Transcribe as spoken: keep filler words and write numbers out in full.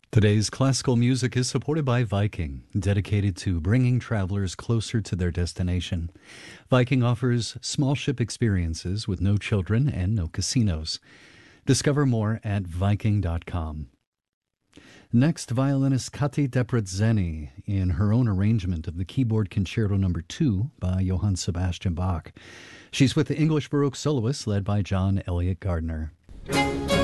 Today's classical music is supported by Viking, dedicated to bringing travelers closer to their destination. Viking offers small ship experiences with no children and no casinos. Discover more at viking dot com. Next, violinist Kati Debreceni in her own arrangement of the Keyboard Concerto Number two by Johann Sebastian Bach. She's with the English Baroque soloists led by John Elliott Gardner.